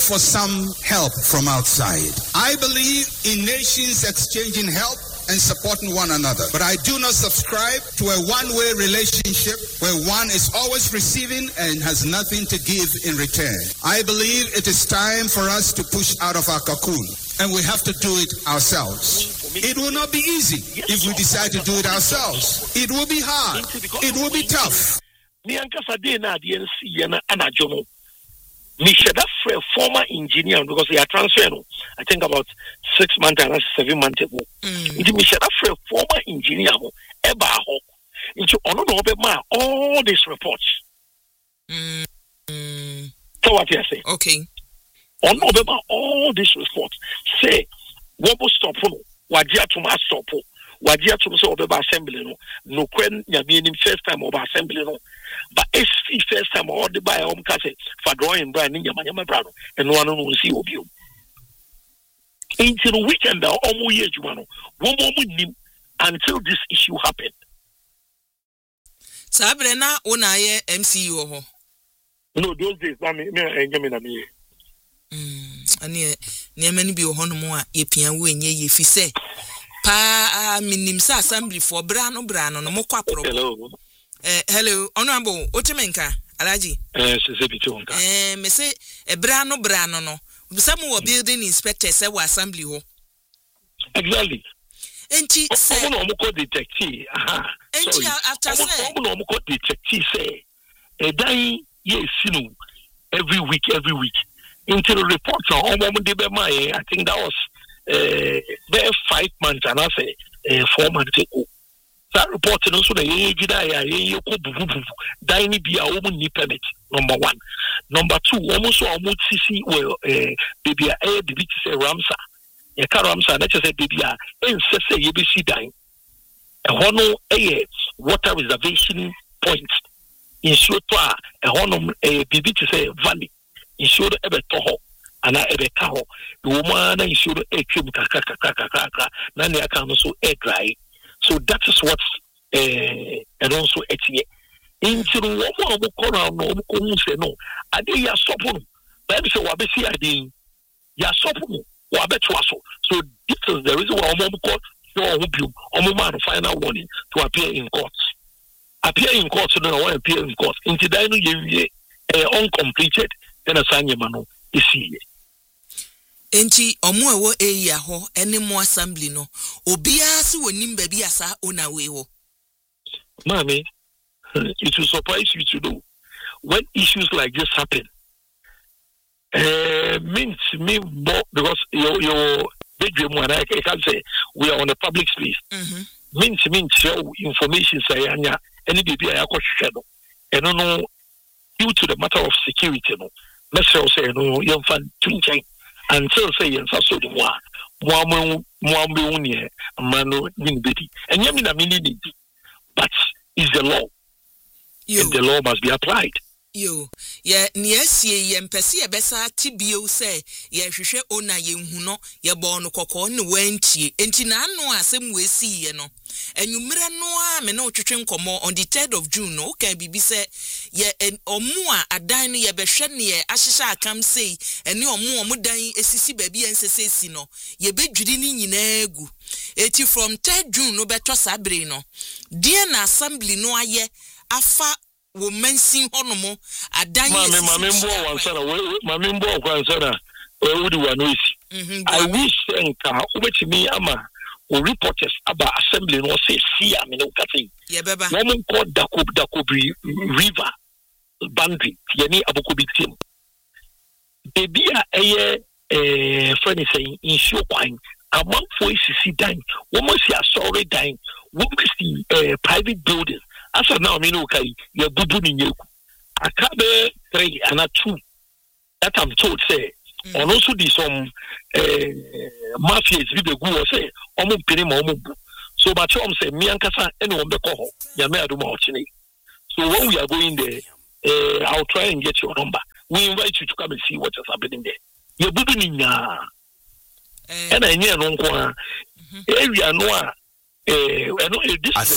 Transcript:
for some help from outside. I believe in nations exchanging help and supporting one another. But I do not subscribe to a one-way relationship where one is always receiving and has nothing to give in return. I believe it is time for us to push out of our cocoon, and we have to do it ourselves. It will not be easy if we decide to do it ourselves. It will be hard. It will be tough. Mishada for former engineer because they are transferred, I think about 6 months and 7 months ago. Into Mishada for former engineer, Ebaho, into all these reports. So what you say? Okay. All these reports say, what will stop? Wajia to my stop. Wajia to so over assembly no quen yamini first time over assembly no. But it's the first time all the buy home cassette for drawing brand in Yamama Brado and one will see of you. Into the weekend, almost year, one moment until this issue happened. Sabrina, Unaye MCU. No, those days, I mean, near many be honor ye pian win ye if he say, Pa minimsa assembly for Brano no more quapro. Hello, Honorable Otemenka, Alaji. Me say a Brano no. Some were building inspectors say assembly ho. Exactly. And she said, detective. And she after say, detective say, a dying yes, every week. Into the report on I think that was there 5 months and I say 4 months ago. That report also the dining be a woman need permit. Number one. Number two, almost CC well baby a baby say Ramsa. A Ramsa, let's say baby and say ABC dying. A hono a water reservation point. In short, a hono a baby to say valley. In short, ebe toho. Ana ebe kaho. The woman in short a cube kaka. Nani account so a dry. So that is what and also etie. Into the woman who call out no say no. I did ya sopon. Baby say wabesi I did ya sopon. Wabetwaso. So this is the reason why Omo call for Omo final warning to appear in court. Appear in court so no appear in court. Into dino ye uncompleted then assign mano is here. Enti omo ewo area ho ene mo assembly no obia se wonim ba bi asa ona we ho. Mami, it will surprise you to know when issues like this happen. Means me more because your bedroom when I can say we are on a public space. Means show information say anya any baby I shadow. And no due to the matter of security no. Let's say no young fan twinching. Until say and so the one mano nibidi and yamina mini but is the law and the law must be applied. Yo neasie ye mpese ye besa tibio say ye hwehwe ona ye huno ye bo no kokko ne wantie enti na anu asem we si ye no enwumre no a me no twetwe nkomo on the 3rd of June no kan bibi say ye omu a adan no ye behwe ne ye ahyehye akam sei ene omu dan esisi baabi ensese si no ye bedwiri ni nyina egu eti from 3rd June no beto sabre no die na assembly no aye afa wo mensin honomo adan yes mame mbo kwansana wudi wanoisi I wish enka obetimi ama o reporters about assembly no say see am no kati ye beba no mon ko dakobi river boundary yani abokobi team baby a friend saying in show kwan among for CC dying woman see a sorry dying woman see private buildings. As now, me no kai you bubu ni nyeku. Akabe 3 and 2. That I'm told say. On also the some mafias with the go say. Omo pini ma omo bu. So my chum say me ankasa anyone be call. Ya me aduma ochini. So when we are going there, I'll try and get your number. We invite you to come and see what is happening there. You bubu ni nya. And I near no kwa area no. This is